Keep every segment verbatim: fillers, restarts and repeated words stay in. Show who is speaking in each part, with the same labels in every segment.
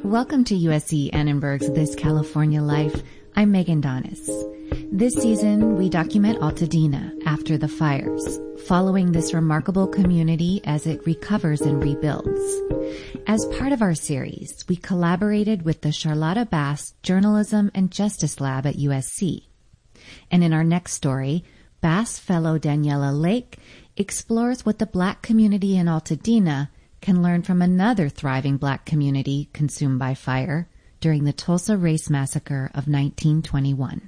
Speaker 1: Welcome to U S C Annenberg's This California Life. I'm Megan Donis. This season, we document Altadena after the fires, following this remarkable community as it recovers and rebuilds. As part of our series, we collaborated with the Charlotta Bass Journalism and Justice Lab at U S C. And in our next story, Bass fellow Daniela Lake explores what the Black community in Altadena can learn from another thriving Black community consumed by fire during the Tulsa Race Massacre of nineteen twenty-one.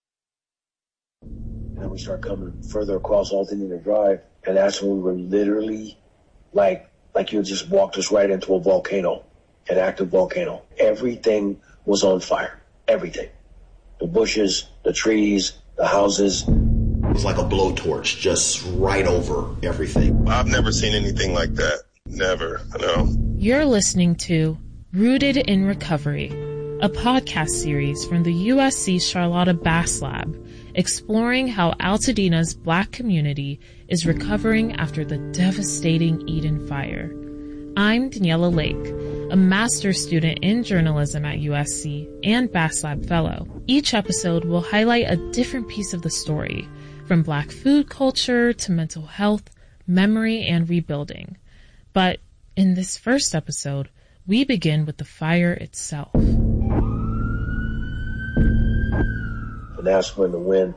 Speaker 2: And then we start coming further across Altadena Drive, and that's when we were literally like, like you just walked us right into a volcano, an active volcano. Everything was on fire. Everything. The bushes, the trees, the houses.
Speaker 3: It was like a blowtorch, just right over everything.
Speaker 4: I've never seen anything like that. Never, no.
Speaker 5: You're listening to Rooted in Recovery, a podcast series from the U S C Charlotta Bass Lab, exploring how Altadena's Black community is recovering after the devastating Eden Fire. I'm Daniela Lake, a master's student in journalism at U S C and Bass Lab fellow. Each episode will highlight a different piece of the story, from Black food culture to mental health, memory, and rebuilding. But in this first episode, we begin with the fire itself.
Speaker 2: And that's when the wind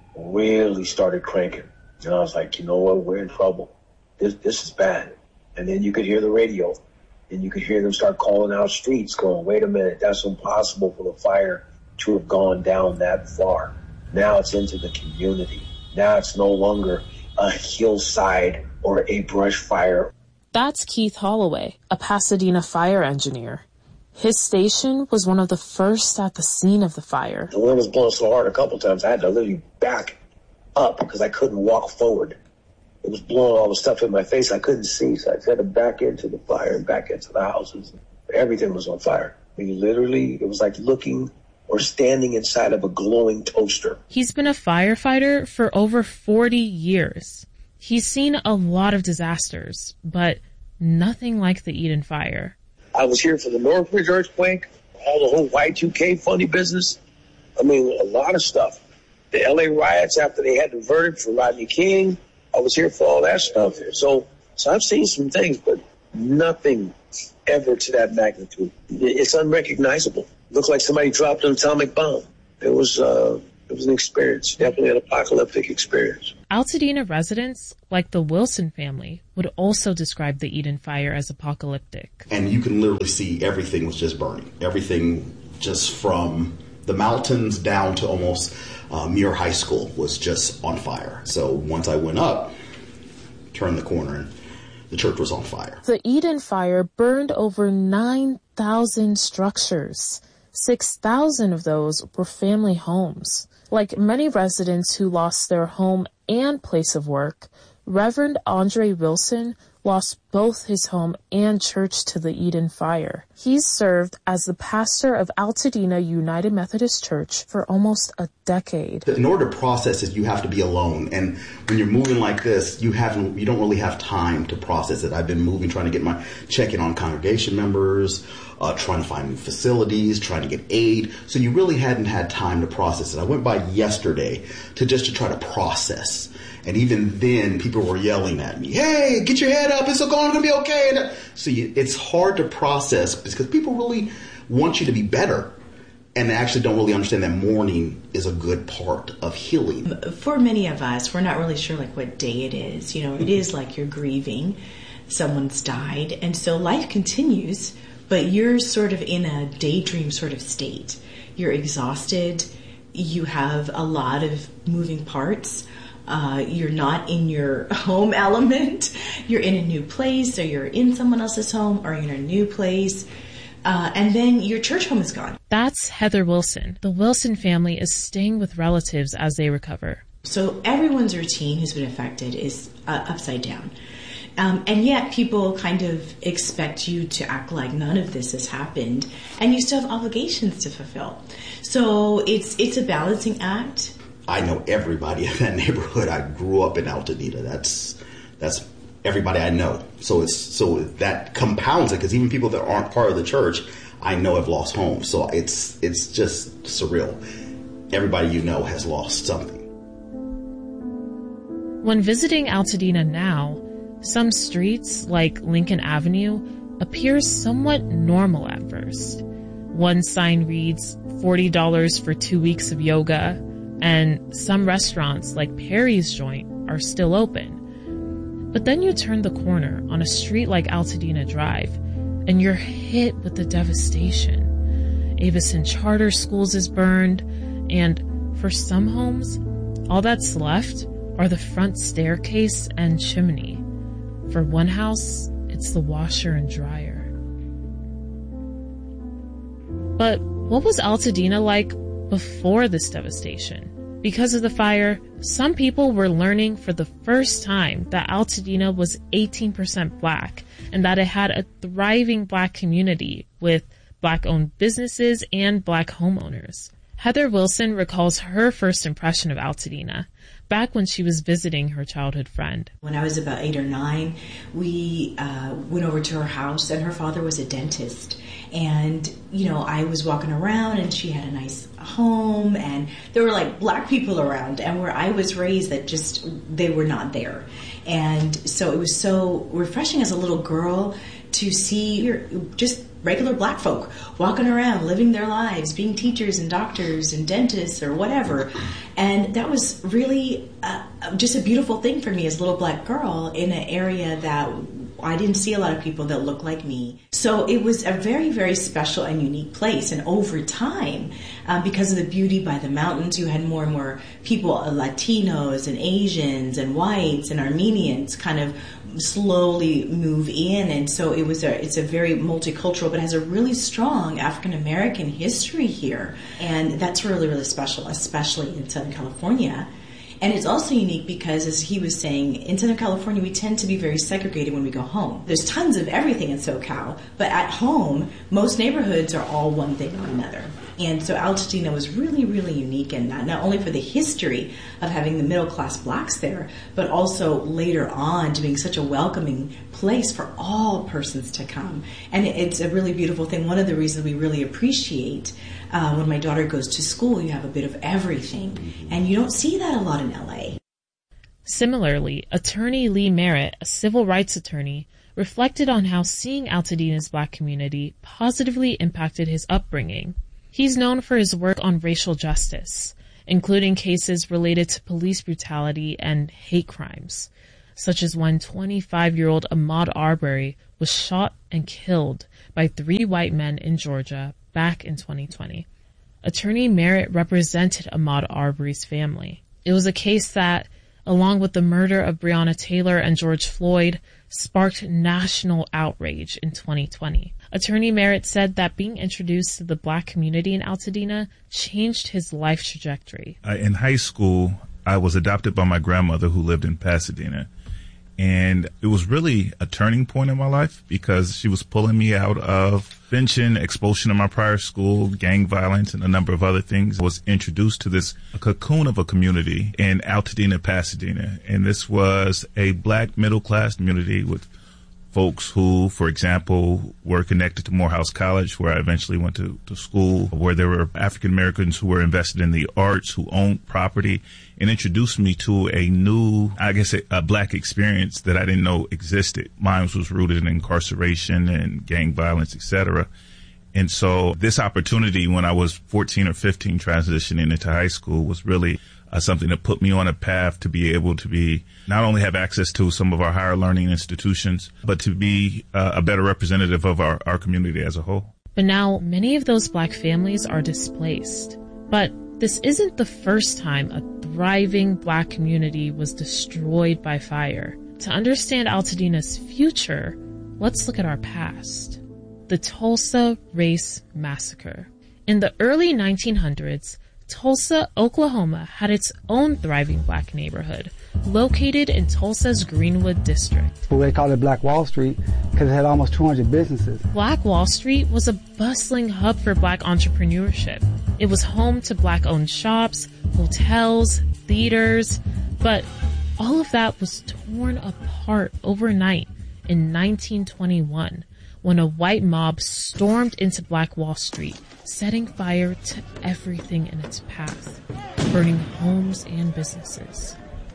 Speaker 2: really started cranking. And I was like, you know what, we're in trouble. This this is bad. And then you could hear the radio, and you could hear them start calling out streets, going, wait a minute, that's impossible for the fire to have gone down that far. Now it's into the community. Now it's no longer a hillside or a brush fire.
Speaker 5: That's Keith Holloway, a Pasadena fire engineer. His station was one of the first at the scene of the fire.
Speaker 2: The wind was blowing so hard a couple times, I had to literally back up because I couldn't walk forward. It was blowing all the stuff in my face I couldn't see, so I had to back into the fire and back into the houses. Everything was on fire. I mean, literally, it was like looking or standing inside of a glowing toaster.
Speaker 5: He's been a firefighter for over forty years. He's seen a lot of disasters, but nothing like the Eden Fire.
Speaker 2: I was here for the Northridge earthquake, all the whole Y two K funny business. I mean, a lot of stuff. The L A riots after they had the verdict for Rodney King. I was here for all that stuff. So, so I've seen some things, but nothing ever to that magnitude. It's unrecognizable. Looks like somebody dropped an atomic bomb. It was, uh, it was an experience, definitely an apocalyptic experience.
Speaker 5: Altadena residents, like the Wilson family, would also describe the Eden Fire as apocalyptic.
Speaker 3: And you can literally see everything was just burning. Everything just from the mountains down to almost uh, Muir High School was just on fire. So once I went up, turned the corner, and the church was on fire.
Speaker 5: The Eden Fire burned over nine thousand structures. six thousand of those were family homes. Like many residents who lost their home and place of work, Reverend Andre Wilson lost both his home and church to the Eden Fire. He served as the pastor of Altadena United Methodist Church for almost a decade.
Speaker 3: In order to process it, you have to be alone. And when you're moving like this, you haven't, you don't really have time to process it. I've been moving, trying to get my check-in on congregation members, uh, trying to find new facilities, trying to get aid. So you really hadn't had time to process it. I went by yesterday to just to try to process. And even then, people were yelling at me, hey, get your head up, it's all going to be okay. And so you, it's hard to process because people really want you to be better. And they actually don't really understand that mourning is a good part of healing.
Speaker 6: For many of us, we're not really sure like what day it is. You know, it is like you're grieving. Someone's died. And so life continues, but you're sort of in a daydream sort of state. You're exhausted. You have a lot of moving parts. Uh, you're not in your home element. You're in a new place, or you're in someone else's home, or you're in a new place. Uh, and then your church home is gone.
Speaker 5: That's Heather Wilson. The Wilson family is staying with relatives as they recover.
Speaker 6: So everyone's routine who's been affected is uh, upside down. Um, and yet people kind of expect you to act like none of this has happened, and you still have obligations to fulfill. So it's it's a balancing act.
Speaker 3: I know everybody in that neighborhood. I grew up in Altadena. That's that's everybody I know. So it's so that compounds it, because even people that aren't part of the church, I know have lost homes. So it's it's just surreal. Everybody you know has lost something.
Speaker 5: When visiting Altadena now, some streets, like Lincoln Avenue, appear somewhat normal at first. One sign reads forty dollars for two weeks of yoga, and some restaurants, like Perry's Joint, are still open. But then you turn the corner on a street like Altadena Drive, and you're hit with the devastation. Avison Charter Schools is burned, and for some homes, all that's left are the front staircase and chimney. For one house, it's the washer and dryer. But what was Altadena like before this devastation? Because of the fire, some people were learning for the first time that Altadena was eighteen percent Black and that it had a thriving Black community with Black-owned businesses and Black homeowners. Heather Wilson recalls her first impression of Altadena back when she was visiting her childhood friend.
Speaker 6: When I was about eight or nine, we uh, went over to her house, and her father was a dentist. And, you know, I was walking around, and she had a nice home, and there were, like, Black people around. And where I was raised, that just, they were not there. And so it was so refreshing as a little girl to see just regular Black folk walking around, living their lives, being teachers and doctors and dentists or whatever. And that was really uh, just a beautiful thing for me as a little Black girl in an area that I didn't see a lot of people that looked like me. So it was a very, very special and unique place. And over time, um, because of the beauty by the mountains, you had more and more people, uh, Latinos and Asians and whites and Armenians kind of slowly move in. And so it was a, it's a very multicultural, but has a really strong African American history here. And that's really, really special, especially in Southern California. And it's also unique because, as he was saying, in Southern California, we tend to be very segregated when we go home. There's tons of everything in SoCal, but at home, most neighborhoods are all one thing or another. And so Altadena was really, really unique in that, not only for the history of having the middle-class Blacks there, but also later on to being such a welcoming place for all persons to come. And it's a really beautiful thing. One of the reasons we really appreciate uh, when my daughter goes to school, you have a bit of everything. And you don't see that a lot in L A.
Speaker 5: Similarly, attorney Lee Merritt, a civil rights attorney, reflected on how seeing Altadena's Black community positively impacted his upbringing. He's known for his work on racial justice, including cases related to police brutality and hate crimes, such as when twenty-five-year-old Ahmaud Arbery was shot and killed by three white men in Georgia back in twenty twenty. Attorney Merritt represented Ahmaud Arbery's family. It was a case that, along with the murder of Breonna Taylor and George Floyd, sparked national outrage in twenty twenty. Attorney Merritt said that being introduced to the Black community in Altadena changed his life trajectory.
Speaker 7: Uh, in high school, I was adopted by my grandmother who lived in Pasadena. And it was really a turning point in my life because she was pulling me out of prevention, expulsion in my prior school, gang violence, and a number of other things. I was introduced to this a cocoon of a community in Altadena, Pasadena. And this was a Black middle-class community with folks who, for example, were connected to Morehouse College, where I eventually went to, to school, where there were African Americans who were invested in the arts, who owned property, and introduced me to a new, I guess, a, a Black experience that I didn't know existed. Mine was rooted in incarceration and gang violence, et cetera. And so this opportunity when I was fourteen or fifteen transitioning into high school was really uh, something that put me on a path to be able to be not only have access to some of our higher learning institutions, but to be uh, a better representative of our, our community as a whole.
Speaker 5: But now many of those Black families are displaced. But this isn't the first time a thriving Black community was destroyed by fire. To understand Altadena's future, let's look at our past. The Tulsa Race Massacre. In the early nineteen hundreds, Tulsa, Oklahoma had its own thriving Black neighborhood, located in Tulsa's Greenwood district.
Speaker 8: They called it Black Wall Street because it had almost two hundred businesses.
Speaker 5: Black Wall Street was a bustling hub for Black entrepreneurship. It was home to Black-owned shops, hotels, theaters, but all of that was torn apart overnight in nineteen twenty-one when a white mob stormed into Black Wall Street, setting fire to everything in its path, burning homes and businesses.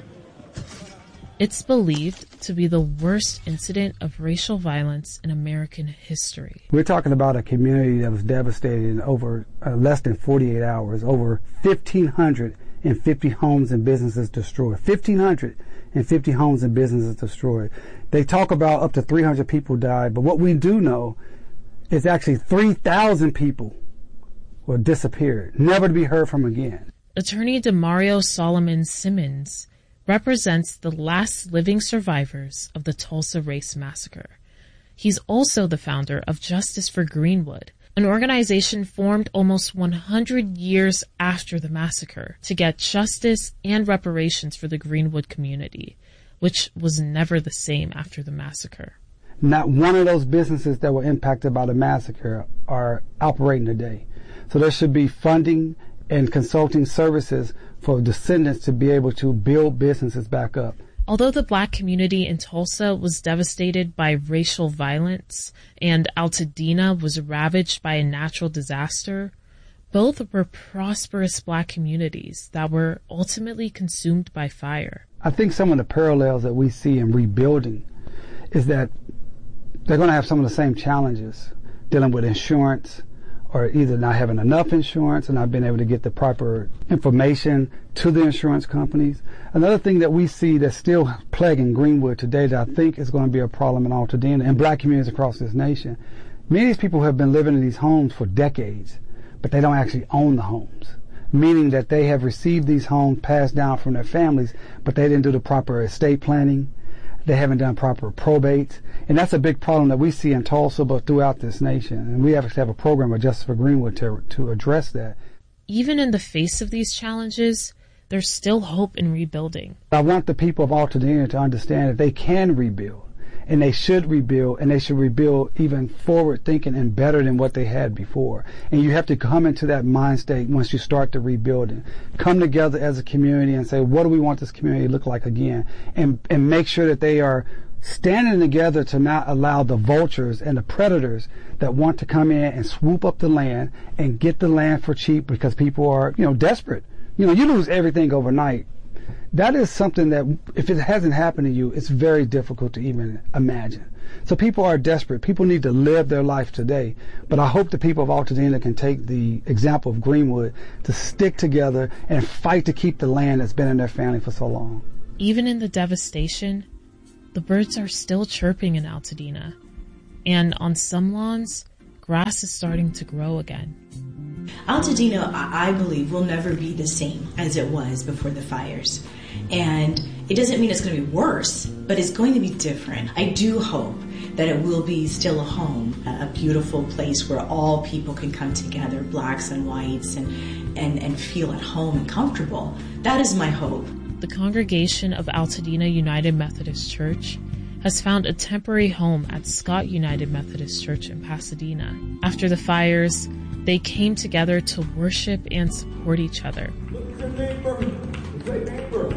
Speaker 5: It's believed to be the worst incident of racial violence in American history.
Speaker 8: We're talking about a community that was devastated in over uh, less than forty-eight hours. Over fifteen hundred fifty homes and businesses destroyed. fifteen hundred fifty homes and businesses destroyed. They talk about up to three hundred people died, but what we do know is actually three thousand people were disappeared, never to be heard from again.
Speaker 5: Attorney Demario Solomon Simmons represents the last living survivors of the Tulsa Race Massacre. He's also the founder of Justice for Greenwood, an organization formed almost one hundred years after the massacre to get justice and reparations for the Greenwood community, which was never the same after the massacre.
Speaker 8: Not one of those businesses that were impacted by the massacre are operating today. So there should be funding and consulting services for descendants to be able to build businesses back up.
Speaker 5: Although the Black community in Tulsa was devastated by racial violence and Altadena was ravaged by a natural disaster, both were prosperous Black communities that were ultimately consumed by fire.
Speaker 8: I think some of the parallels that we see in rebuilding is that they're going to have some of the same challenges dealing with insurance, or either not having enough insurance and not being able to get the proper information to the insurance companies. Another thing that we see that's still plaguing Greenwood today that I think is going to be a problem in Altadena and Black communities across this nation, many of these people have been living in these homes for decades, but they don't actually own the homes, meaning that they have received these homes passed down from their families, but they didn't do the proper estate planning. They haven't done proper probate. And that's a big problem that we see in Tulsa, but throughout this nation. And we have to have a program of Justice for Greenwood to, to address that.
Speaker 5: Even in the face of these challenges, there's still hope in rebuilding.
Speaker 8: I want the people of Altadena to understand that they can rebuild, and they should rebuild, and they should rebuild even forward thinking and better than what they had before. And you have to come into that mind state once you start the rebuilding. Come together as a community and say, what do we want this community to look like again? And, and make sure that they are standing together to not allow the vultures and the predators that want to come in and swoop up the land and get the land for cheap because people are, you know, desperate. You know, you lose everything overnight. That is something that, if it hasn't happened to you, it's very difficult to even imagine. So people are desperate. People need to live their life today. But I hope the people of Altadena can take the example of Greenwood to stick together and fight to keep the land that's been in their family for so long.
Speaker 5: Even in the devastation, the birds are still chirping in Altadena. And on some lawns, grass is starting to grow again.
Speaker 6: Altadena, I believe, will never be the same as it was before the fires. And it doesn't mean it's going to be worse, but it's going to be different. I do hope that it will be still a home, a beautiful place where all people can come together, blacks and whites, and, and, and feel at home and comfortable. That is my hope.
Speaker 5: The congregation of Altadena United Methodist Church has found a temporary home at Scott United Methodist Church in Pasadena. After the fires, they came together to worship and support each other.
Speaker 9: Look at your neighbor. Say, neighbor,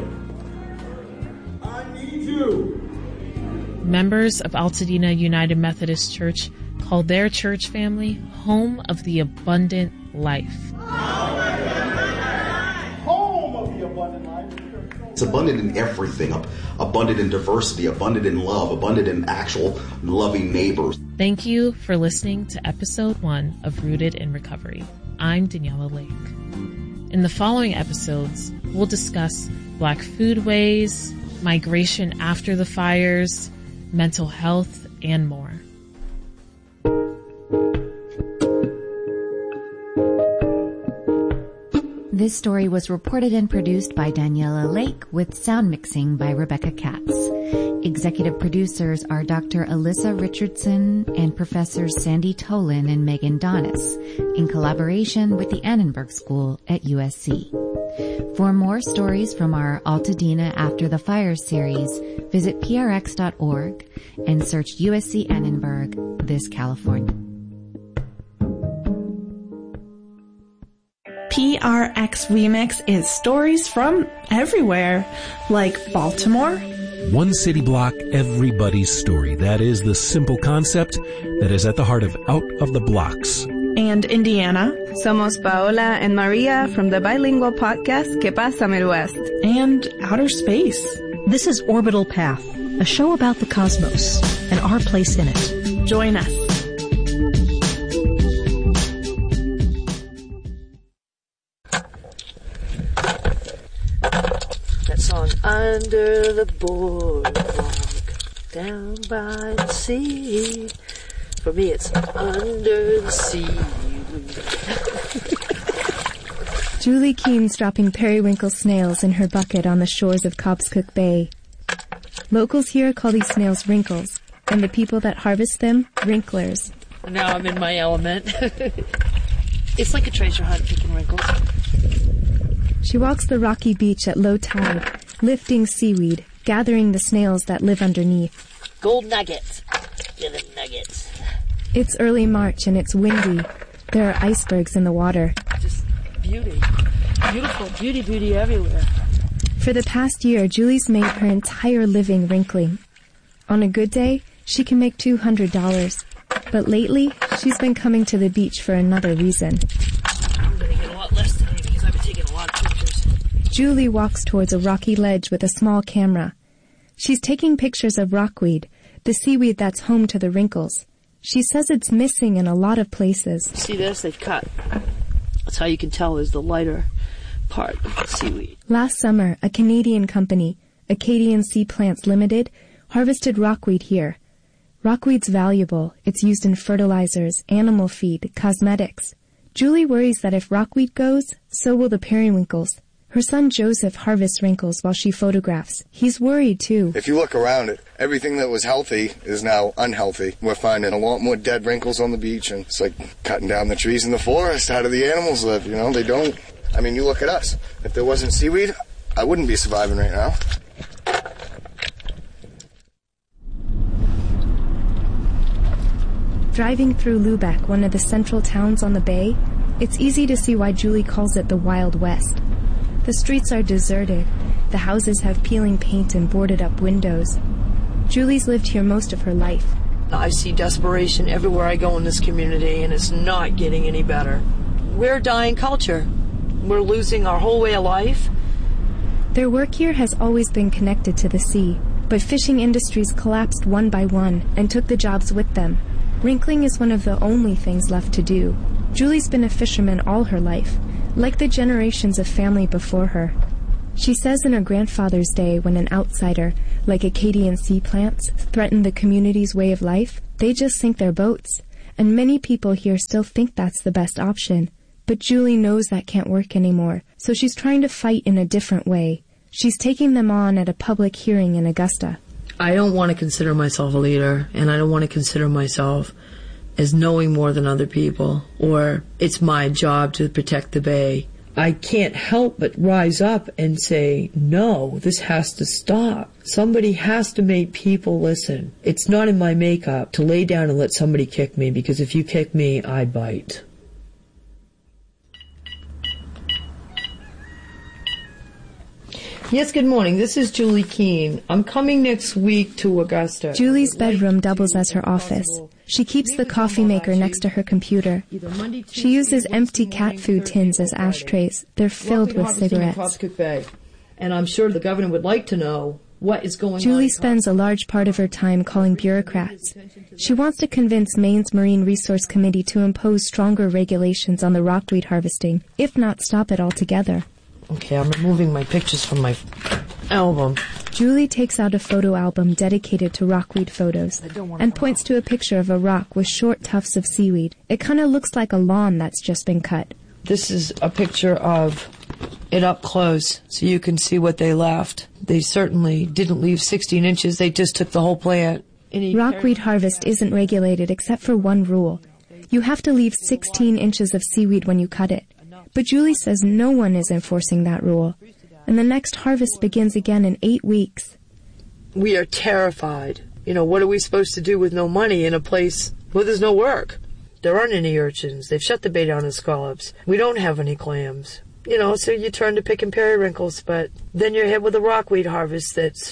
Speaker 9: I need you.
Speaker 5: Members of Altadena United Methodist Church call their church family Home of the Abundant Life.
Speaker 9: Home of the abundant life.
Speaker 3: It's abundant in everything, abundant in diversity, abundant in love, abundant in actual loving neighbors.
Speaker 5: Thank you for listening to episode one of Rooted in Recovery. I'm Daniela Lake. In the following episodes, we'll discuss Black foodways, migration after the fires, mental health, and more.
Speaker 1: This story was reported and produced by Daniela Lake with sound mixing by Rebecca Katz. Executive producers are Doctor Alyssa Richardson and Professors Sandy Tolan and Megan Donis, in collaboration with the Annenberg School at U S C. For more stories from our Altadena After the Fire series, visit P R X dot org and search U S C Annenberg, This California.
Speaker 10: P R X Remix is stories from everywhere, like Baltimore, One city block, everybody's story. That is the simple concept that is at the heart of Out of the Blocks.
Speaker 11: And Indiana. Somos Paola and Maria from the bilingual podcast Que Pasa Midwest.
Speaker 12: And outer space. This is Orbital Path, a show about the cosmos and our place in it.
Speaker 11: Join us.
Speaker 13: That song, Under the Boardwalk, down by the sea. For me, it's Under the Sea.
Speaker 14: Julie Keene's dropping periwinkle snails in her bucket on the shores of Cobscook Bay. Locals here call these snails wrinkles, and the people that harvest them, wrinklers.
Speaker 13: Now I'm in my element. It's like a treasure hunt picking wrinkles.
Speaker 14: She walks the rocky beach at low tide, lifting seaweed, gathering the snails that live underneath.
Speaker 13: Gold nuggets. Get them nuggets.
Speaker 14: It's early March and it's windy. There are icebergs in the water.
Speaker 13: Just beauty. Beautiful, beauty, beauty everywhere.
Speaker 14: For the past year, Julie's made her entire living wrinkling. On a good day, she can make two hundred dollars. But lately, she's been coming to the beach for another reason.
Speaker 13: I'm going to get a lot less today because I've been taking a lot of pictures.
Speaker 14: Julie walks towards a rocky ledge with a small camera. She's taking pictures of rockweed, the seaweed that's home to the wrinkles. She says it's missing in a lot of places.
Speaker 13: See this? They've cut. That's how you can tell is the lighter part of the seaweed.
Speaker 14: Last summer, a Canadian company, Acadian Sea Plants Limited, harvested rockweed here. Rockweed's valuable. It's used in fertilizers, animal feed, cosmetics. Julie worries that if rockweed goes, so will the periwinkles. Her son Joseph harvests wrinkles while she photographs. He's worried, too.
Speaker 15: If you look around it, everything that was healthy is now unhealthy. We're finding a lot more dead wrinkles on the beach, and it's like cutting down the trees in the forest. How do the animals live? You know, they don't. I mean, you look at us. If there wasn't seaweed, I wouldn't be surviving right now.
Speaker 14: Driving through Lubeck, one of the central towns on the bay, it's easy to see why Julie calls it the Wild West. The streets are deserted. The houses have peeling paint and boarded-up windows. Julie's lived here most of her life.
Speaker 13: I see desperation everywhere I go in this community, and it's not getting any better. We're a dying culture. We're losing our whole way of life.
Speaker 14: Their work here has always been connected to the sea, but fishing industries collapsed one by one and took the jobs with them. Wrinkling is one of the only things left to do. Julie's been a fisherman all her life, like the generations of family before her. She says in her grandfather's day, when an outsider, like Acadian Sea Plants, threatened the community's way of life, they just sink their boats. And many people here still think that's the best option. But Julie knows that can't work anymore, so she's trying to fight in a different way. She's taking them on at a public hearing in Augusta.
Speaker 13: I don't want to consider myself a leader, and I don't want to consider myself as knowing more than other people, or it's my job to protect the bay. I can't help but rise up and say, no, this has to stop. Somebody has to make people listen. It's not in my makeup to lay down and let somebody kick me, because if you kick me, I bite. Yes, good morning. This is Julie Keene. I'm coming next week to Augusta.
Speaker 14: Julie's bedroom doubles as her office. She keeps the coffee maker next to her computer. She uses empty cat food tins as ashtrays. They're filled with cigarettes.
Speaker 13: And I'm sure the governor would like to know what is going on.
Speaker 14: Julie spends a large part of her time calling bureaucrats. She wants to convince Maine's Marine Resource Committee to impose stronger regulations on the rockweed harvesting, if not stop it altogether.
Speaker 13: Okay, I'm removing my pictures from my album.
Speaker 14: Julie takes out a photo album dedicated to rockweed photos and points to a picture of a rock with short tufts of seaweed. It kind of looks like a lawn that's just been cut.
Speaker 13: This is a picture of it up close so you can see what they left. They certainly didn't leave sixteen inches. They just took the whole plant.
Speaker 14: Rockweed harvest isn't regulated except for one rule. You have to leave sixteen inches of seaweed when you cut it. But Julie says no one is enforcing that rule, and the next harvest begins again in eight weeks.
Speaker 13: We are terrified. You know, what are we supposed to do with no money in a place where there's no work? There aren't any urchins. They've shut the bay down in scallops. We don't have any clams. You know, so you turn to picking periwinkles, but then you're hit with a rockweed harvest that's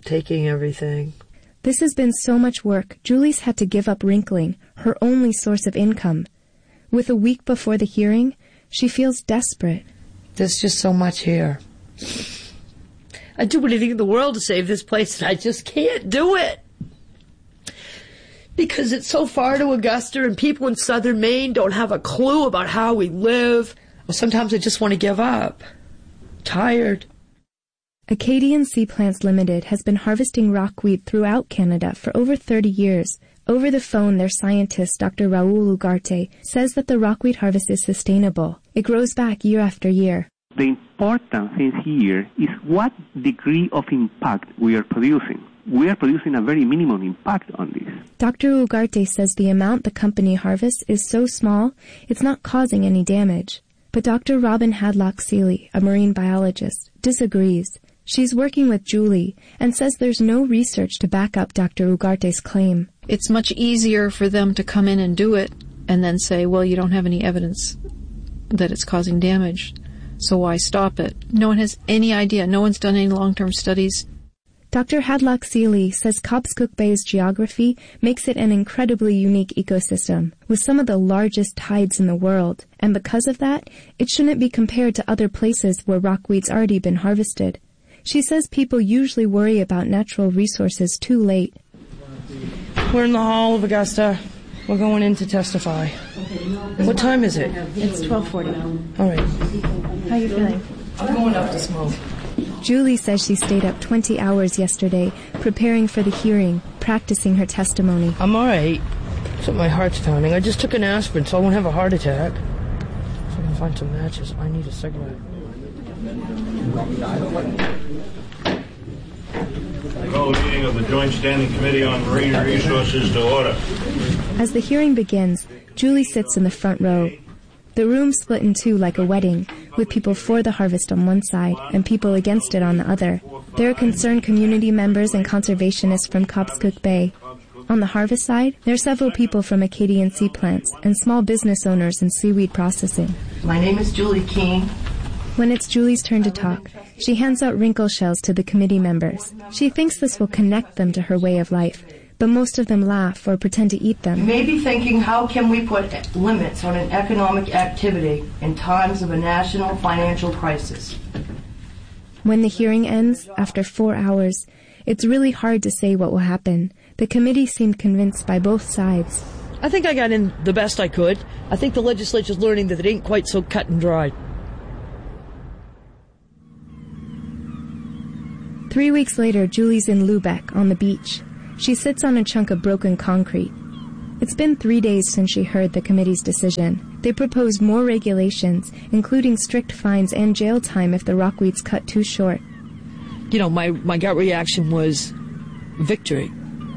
Speaker 13: taking everything.
Speaker 14: This has been so much work, Julie's had to give up wrinkling, her only source of income. With a week before the hearing, she feels desperate.
Speaker 13: There's just so much here. I'd do anything in the world to save this place, and I just can't do it. Because it's so far to Augusta, and people in southern Maine don't have a clue about how we live. Well, sometimes I just want to give up. Tired.
Speaker 14: Acadian Sea Plants Limited has been harvesting rockweed throughout Canada for over thirty years. Over the phone, their scientist, Doctor Raul Ugarte, says that the rockweed harvest is sustainable. It grows back year after year.
Speaker 16: The important thing here is what degree of impact we are producing. We are producing a very minimum impact on this.
Speaker 14: Doctor Ugarte says the amount the company harvests is so small, it's not causing any damage. But Doctor Robin Hadlock-Seeley, a marine biologist, disagrees. She's working with Julie and says there's no research to back up Doctor Ugarte's claim.
Speaker 17: It's much easier for them to come in and do it and then say, well, you don't have any evidence that it's causing damage, so why stop it? No one has any idea. No one's done any long-term studies.
Speaker 14: Doctor Hadlock-Seeley says Cobscook Bay's geography makes it an incredibly unique ecosystem, with some of the largest tides in the world, and because of that, it shouldn't be compared to other places where rockweed's already been harvested. She says people usually worry about natural resources too late.
Speaker 13: We're in the Hall of Augusta. We're going in to testify. What time is it?
Speaker 14: It's twelve forty.
Speaker 13: All right.
Speaker 14: How are you feeling?
Speaker 13: I'm going up to smoke.
Speaker 14: Julie says she stayed up twenty hours yesterday, preparing for the hearing, practicing her testimony.
Speaker 13: I'm all right. Except my heart's pounding. I just took an aspirin, so I won't have a heart attack. If I can find some matches, I need a cigarette.
Speaker 18: Call the meeting of the Joint Standing Committee on Marine Resources to order.
Speaker 14: As the hearing begins, Julie sits in the front row. The room's split in two like a wedding, with people for the harvest on one side and people against it on the other. There are concerned community members and conservationists from Cobscook Bay. On the harvest side, there are several people from Acadian Sea Plants and small business owners in seaweed processing.
Speaker 13: My name is Julie King.
Speaker 14: When it's Julie's turn to talk, she hands out wrinkle shells to the committee members. She thinks this will connect them to her way of life, but most of them laugh or pretend to eat them.
Speaker 13: You may be thinking, how can we put limits on an economic activity in times of a national financial crisis?
Speaker 14: When the hearing ends, after four hours, it's really hard to say what will happen. The committee seemed convinced by both sides.
Speaker 13: I think I got in the best I could. I think the legislature's learning that it ain't quite so cut and dry.
Speaker 14: Three weeks later, Julie's in Lubec on the beach. She sits on a chunk of broken concrete. It's been three days since she heard the committee's decision. They proposed more regulations, including strict fines and jail time if the rockweed's cut too short.
Speaker 13: You know, my, my gut reaction was victory.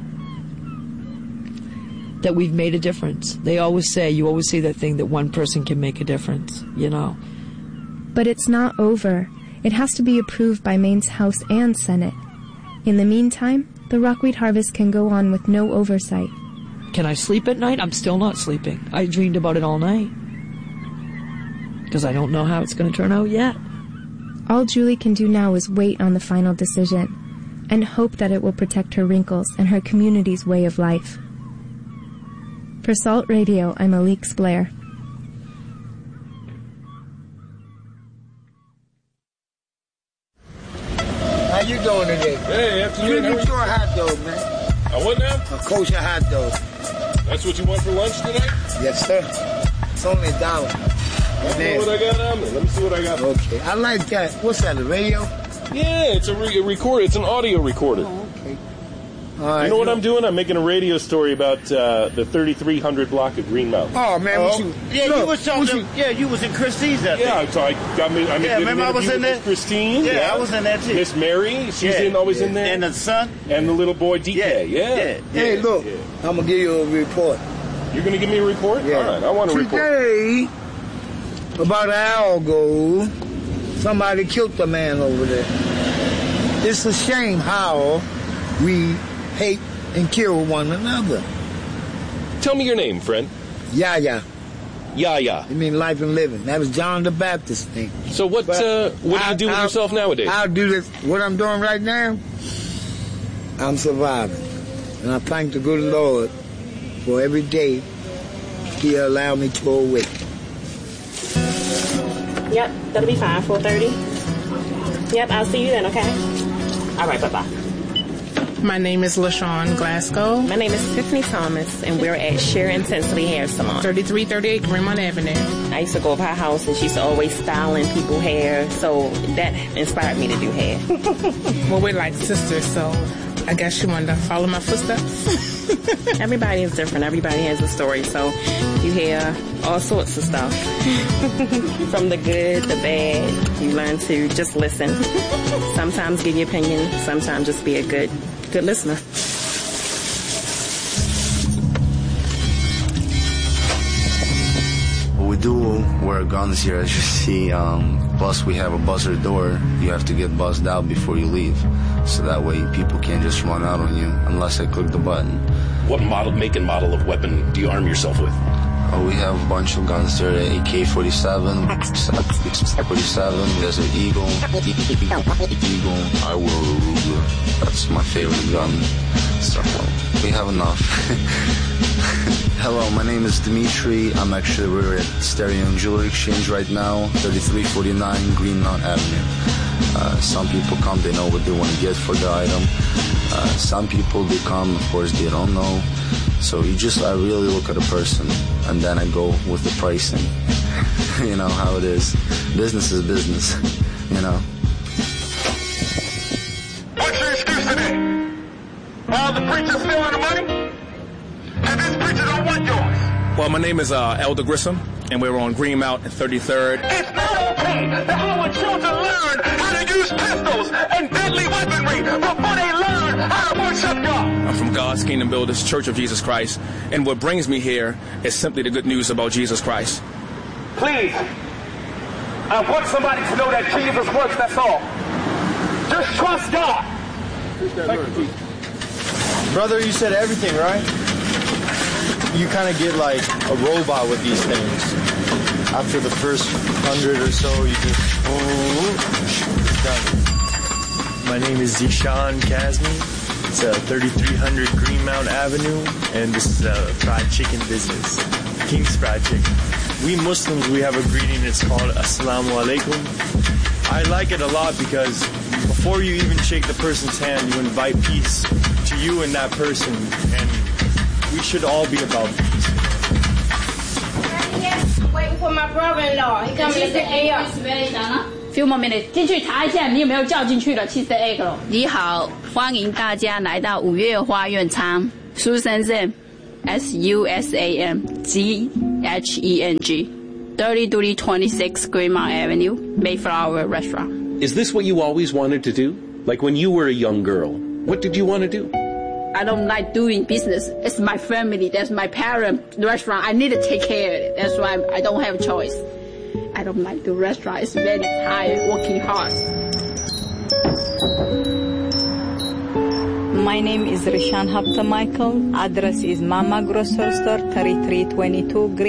Speaker 13: That we've made a difference. They always say, you always say that thing that one person can make a difference, you know.
Speaker 14: But it's not over. It has to be approved by Maine's House and Senate. In the meantime, the rockweed harvest can go on with no oversight.
Speaker 13: Can I sleep at night? I'm still not sleeping. I dreamed about it all night. Because I don't know how it's going to turn out yet.
Speaker 14: All Julie can do now is wait on the final decision and hope that it will protect her wrinkles and her community's way of life. For Salt Radio, I'm Alix Blair.
Speaker 19: How you doing today?
Speaker 18: Hey, afternoon.
Speaker 19: You get your hot dog, man.
Speaker 18: I what now?
Speaker 19: A kosher hot dog.
Speaker 18: That's what you want for lunch today?
Speaker 19: Yes, sir. It's only a dollar.
Speaker 18: I don't know what I got on there. Let me see what I got.
Speaker 19: Okay. I like that. What's that, a radio?
Speaker 18: Yeah, it's a, re- a recorder. It's an audio recorder.
Speaker 19: Oh, okay. All right.
Speaker 18: You know what I'm doing? I'm making a radio story about uh, the thirty-three hundred block of Green Mountain.
Speaker 19: Oh, man.
Speaker 18: Oh.
Speaker 19: What you,
Speaker 20: Yeah,
Speaker 19: look,
Speaker 20: you was talking.
Speaker 19: you,
Speaker 20: Yeah, you was in Christie's that
Speaker 18: Yeah,
Speaker 20: day.
Speaker 18: so I got me. I
Speaker 20: Yeah,
Speaker 18: did
Speaker 20: remember
Speaker 18: an
Speaker 20: I was
Speaker 18: interview
Speaker 20: in
Speaker 18: with
Speaker 20: there?
Speaker 18: Miss Christine.
Speaker 20: Yeah,
Speaker 18: Yeah,
Speaker 20: I was in there too.
Speaker 18: Miss Mary, she's
Speaker 20: Yeah.
Speaker 18: in, always in there.
Speaker 20: And the son.
Speaker 18: And the little boy D K. Yeah.
Speaker 20: Yeah. yeah.
Speaker 19: Hey, look.
Speaker 18: Yeah.
Speaker 19: I'm going to give you a report.
Speaker 18: You're going to give me a report?
Speaker 19: Yeah.
Speaker 18: All right, I want a report.
Speaker 19: Today, about an hour ago, somebody killed the man over there. It's a shame how we hate and kill one another.
Speaker 18: Tell me your name, friend.
Speaker 19: Yaya.
Speaker 18: Yaya.
Speaker 19: You mean life and living. That was John the Baptist thing.
Speaker 18: So what
Speaker 19: But
Speaker 18: uh, what do you
Speaker 19: I-
Speaker 18: do with
Speaker 19: I'll-
Speaker 18: yourself nowadays?
Speaker 19: I'll do this. What I'm doing right now, I'm surviving. And I thank the good Lord for every day He allowed me to awake.
Speaker 20: Yep, that'll be fine, four thirty. Yep, I'll see you then, okay? All right, bye-bye.
Speaker 21: My name is LaShawn Glasgow.
Speaker 20: My name is Tiffany Thomas, and we're at Sheer Intensity Hair Salon.
Speaker 21: thirty-three thirty-eight Greenmont Avenue.
Speaker 20: I used to go over her house, and she used to always styling people hair, so that inspired me to do hair.
Speaker 21: Well, we're like sisters, so I guess she wanted to follow my footsteps.
Speaker 20: Everybody is different. Everybody has a story, so you hear all sorts of stuff. From the good, the bad, you learn to just listen. Sometimes give your opinion, sometimes just be a good, good listener.
Speaker 22: We do wear guns here, as you see. Um, plus, we have a buzzer door. You have to get buzzed out before you leave. So that way people can't just run out on you unless I click the button.
Speaker 23: What model, make and model of weapon do you arm yourself with?
Speaker 22: Oh, we have a bunch of guns there. A K forty-seven, forty-seven, there's an Eagle, Eagle, I will Ruger. That's my favorite gun. So we have enough. Hello, my name is Dimitri. I'm actually, we're at Stereo and Jewelry Exchange right now, thirty-three forty-nine Greenmont Avenue. Uh, some people come, they know what they want to get for the item. Uh, some people, they come, of course, they don't know. So you just, I really look at a person, and then I go with the pricing. You know how it is. Business is business, you know.
Speaker 9: What's your excuse today? All the preachers stealing the money? And this preacher don't want yours.
Speaker 24: Well, my name is uh, Elder Grissom, and we're on Greenmount and thirty-third.
Speaker 9: It's not okay that our children learn how to use pistols and deadly weaponry before they learn how to worship God.
Speaker 24: I'm from God's Kingdom Builders, Church of Jesus Christ, and what brings me here is simply the good news about Jesus Christ.
Speaker 9: Please, I want somebody to know that Jesus works, that's all. Just trust God.
Speaker 25: Thank you. Brother, you said everything, right? You kind of get like a robot with these things. After the first hundred or so, you just, oh, it's done.
Speaker 26: My name is Zishan Kazmi. It's uh, thirty-three hundred Greenmount Avenue, and this is a fried chicken business, King's Fried Chicken. We Muslims, we have a greeting, it's called Assalamu Alaikum. I like it a lot because before you even shake the person's hand, you invite peace to you and that person, and we should all be about peace.
Speaker 27: Yes, waiting for my brother-in-law. He coming to pick me up.
Speaker 28: Few more minutes， 进去查一下你有没有叫进去了七十 egg 了。你好，欢迎大家来到五月花苑餐 Susan Zheng S U S A M Z H E N G thirty-three twenty-six Greenmont Avenue Mayflower Restaurant.
Speaker 23: Is this what you always wanted to do? Like when you were a young girl, what did you want to do?
Speaker 28: I don't like doing business. It's my family. That's my parent restaurant. I need to take care of it. That's why I don't have a choice. I don't like the restaurant. It's very tired, working hard.
Speaker 29: My name is Rishan Hapta Michael. Address is Mama Grocery Store, thirty-three twenty-two Green.